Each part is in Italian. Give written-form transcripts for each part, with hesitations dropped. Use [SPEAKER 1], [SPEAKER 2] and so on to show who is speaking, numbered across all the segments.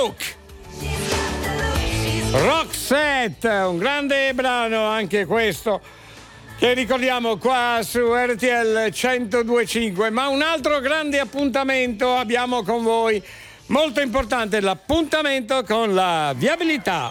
[SPEAKER 1] Look. Roxette, un grande brano anche questo, che ricordiamo qua su RTL 102.5, ma un altro grande appuntamento abbiamo con voi, molto importante, l'appuntamento con la viabilità.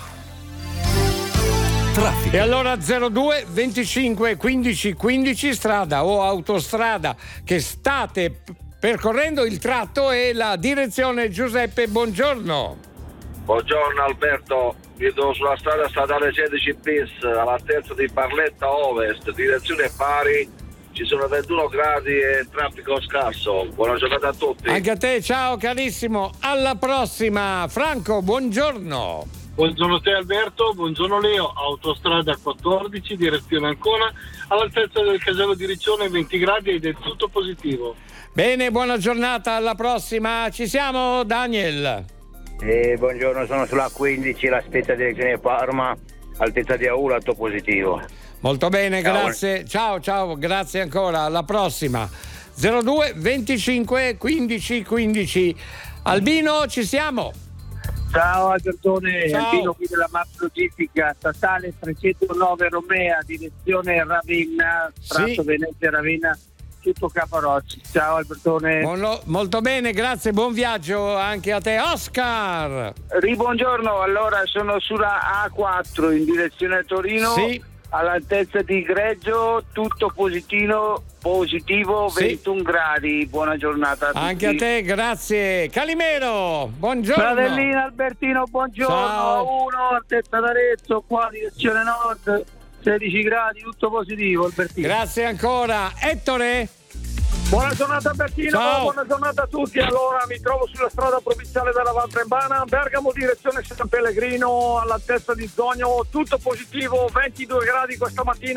[SPEAKER 1] Traffico. E allora 02 25 15 15, strada o autostrada che state percorrendo il tratto, e la direzione Giuseppe, buongiorno.
[SPEAKER 2] Buongiorno Alberto, vedo sulla strada statale 16 bis all'altezza di Barletta Ovest, direzione Bari, ci sono 21 gradi e traffico scarso. Buona giornata a tutti.
[SPEAKER 1] Anche a te, ciao carissimo, alla prossima. Franco, buongiorno.
[SPEAKER 3] Buongiorno a te Alberto, buongiorno Leo. Autostrada 14, direzione Ancona, all'altezza del casello di Riccione 20 gradi ed è tutto positivo.
[SPEAKER 1] Bene, buona giornata, alla prossima. Ci siamo, Daniel.
[SPEAKER 4] Buongiorno, sono sulla 15, la spezia direzione Parma, altezza di Aula, tutto positivo.
[SPEAKER 1] Molto bene,
[SPEAKER 4] ciao.
[SPEAKER 1] Grazie. Ciao, grazie ancora, alla prossima. 02 25 15 15. Albino, ci siamo.
[SPEAKER 5] Ciao Albertone,
[SPEAKER 1] Ciao.
[SPEAKER 5] Albino qui della MAP Logistica, statale 309 Romea, direzione Ravenna, tratto
[SPEAKER 1] Sì.
[SPEAKER 5] Venezia Ravenna, tutto Caparocci. Ciao Albertone.
[SPEAKER 1] Molto bene, grazie, buon viaggio anche a te. Oscar.
[SPEAKER 5] Buongiorno, allora sono sulla A4 in direzione Torino,
[SPEAKER 1] Sì.
[SPEAKER 5] all'altezza di Greggio, tutto positivo,
[SPEAKER 1] Sì.
[SPEAKER 5] 21 gradi, buona giornata a tutti.
[SPEAKER 1] Anche a te, grazie. Calimero, buongiorno.
[SPEAKER 5] Fratellina Albertino, buongiorno.
[SPEAKER 1] Ciao.
[SPEAKER 5] A1, altezza d'Arezzo, qua direzione nord, 16 gradi, tutto positivo Albertino.
[SPEAKER 1] Grazie ancora. Ettore.
[SPEAKER 5] Buona giornata Albertino,
[SPEAKER 1] Ciao.
[SPEAKER 5] buona giornata a tutti. Allora mi trovo sulla strada provinciale della Val Trembana, Bergamo direzione San Pellegrino, all'altezza di Zogno, tutto positivo, 22 gradi questa mattina.